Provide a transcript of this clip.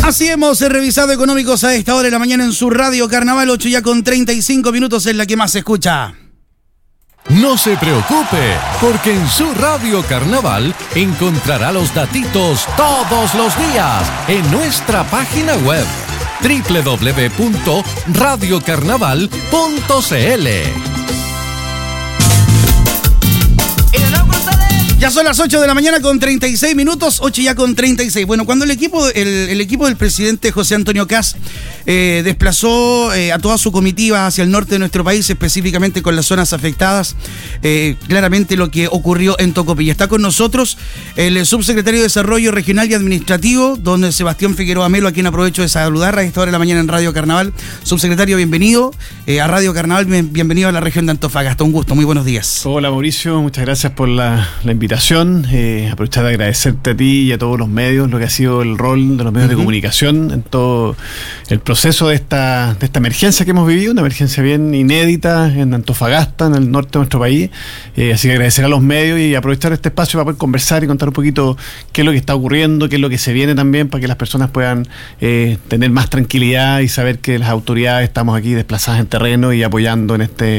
Así hemos revisado económicos a esta hora de la mañana en su radio Carnaval, 8 ya con 35 minutos, es la que más se escucha. No se preocupe, porque en su radio Carnaval encontrará los datitos todos los días en nuestra página web www.radiocarnaval.cl. Ya son las 8 de la mañana con 36 minutos, 8 ya con 36. Bueno, cuando el equipo del presidente José Antonio Kast desplazó a toda su comitiva hacia el norte de nuestro país, específicamente con las zonas afectadas, claramente lo que ocurrió en Tocopilla. Está con nosotros el subsecretario de Desarrollo Regional y Administrativo, don Sebastián Figueroa Melo, a quien aprovecho de saludar a esta hora de la mañana en Radio Carnaval. Subsecretario, bienvenido a Radio Carnaval, bienvenido a la región de Antofagasta. Un gusto, muy buenos días. Hola Mauricio, muchas gracias por la invitación. Aprovechar de agradecerte a ti y a todos los medios lo que ha sido el rol de los medios de comunicación en todo el proceso de esta emergencia que hemos vivido, una emergencia bien inédita en Antofagasta, en el norte de nuestro país. Así que agradecer a los medios y aprovechar este espacio para poder conversar y contar un poquito qué es lo que está ocurriendo, qué es lo que se viene también, para que las personas puedan tener más tranquilidad y saber que las autoridades estamos aquí desplazadas en terreno y apoyando en este